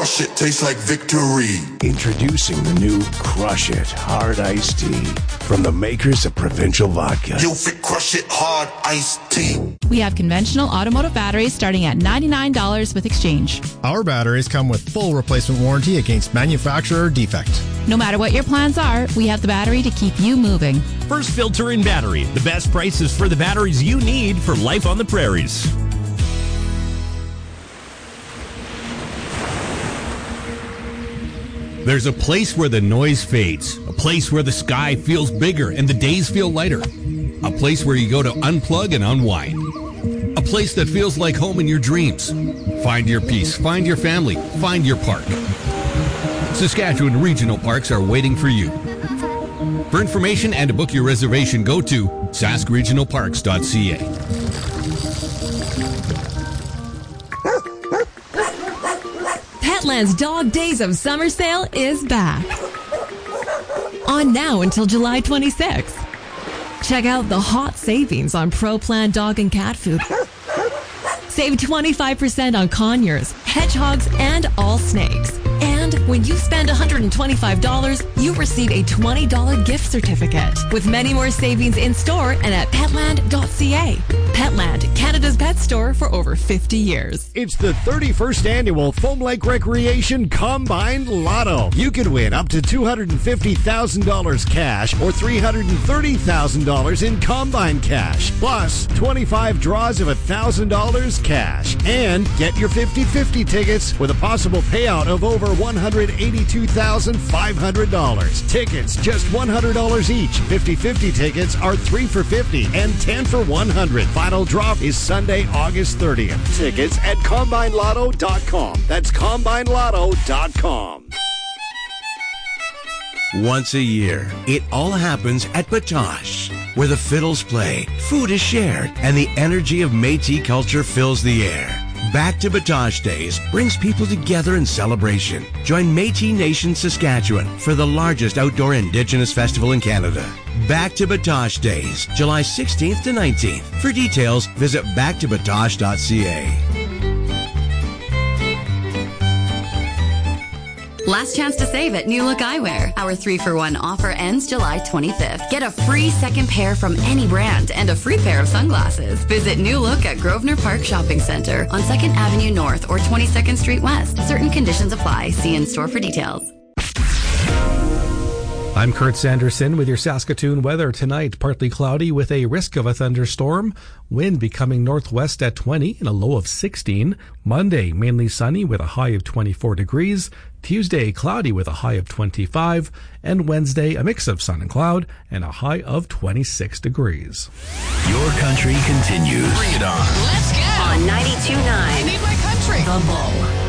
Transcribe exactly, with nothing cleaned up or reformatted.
crush it, tastes like victory. Introducing the new Crush It Hard Iced Tea from the makers of Provincial Vodka. You'll fit Crush It Hard Iced Tea. We have conventional automotive batteries starting at ninety-nine dollars with exchange. Our batteries come with full replacement warranty against manufacturer defect. No matter what your plans are, we have the battery to keep you moving. First Filter in Battery. The best prices for the batteries you need for life on the prairies. There's a place where the noise fades, a place where the sky feels bigger and the days feel lighter, a place where you go to unplug and unwind, a place that feels like home in your dreams. Find your peace, find your family, find your park. Saskatchewan Regional Parks are waiting for you. For information and to book your reservation, go to sask regional parks dot c a. Petland's Dog Days of Summer Sale is back. On now until July twenty-sixth. Check out the hot savings on Pro Plan dog and cat food. Save twenty-five percent on conures, hedgehogs, and all snakes. And when you spend one hundred twenty-five dollars, you receive a twenty dollars gift certificate. With many more savings in store and at petland dot c a. Petland, Canada's pet store for over fifty years. It's the thirty-first annual Foam Lake Recreation Combined Lotto. You could win up to two hundred fifty thousand dollars cash or three hundred thirty thousand dollars in combine cash. Plus, twenty-five draws of one thousand dollars cash. And get your fifty-fifty tickets with a possible payout of over one hundred eighty-two thousand five hundred dollars. Tickets just one hundred dollars each. fifty-fifty tickets are three for fifty and ten for one hundred. Final drop is Sunday, August thirtieth. Tickets at combine lotto dot com. That's combine lotto dot com. Once a year, it all happens at Batoche, where the fiddles play, food is shared, and the energy of Métis culture fills the air. Back to Batoche Days brings people together in celebration. Join Métis Nation Saskatchewan for the largest outdoor Indigenous festival in Canada. Back to Batoche Days, July sixteenth to nineteenth. For details, visit back to batoche dot c a. Last chance to save at New Look Eyewear. Our three for one offer ends July twenty-fifth. Get a free second pair from any brand and a free pair of sunglasses. Visit New Look at Grosvenor Park Shopping Centre on second Avenue North or twenty-second Street West. Certain conditions apply. See in store for details. I'm Kurt Sanderson with your Saskatoon weather tonight. Partly cloudy with a risk of a thunderstorm. Wind becoming northwest at twenty and a low of sixteen. Monday, mainly sunny with a high of twenty-four degrees. Tuesday, cloudy with a high of twenty-five. And Wednesday, a mix of sun and cloud and a high of twenty-six degrees. Your country continues. Bring it on. Let's go. On ninety-two point nine. I need my country. The Bull.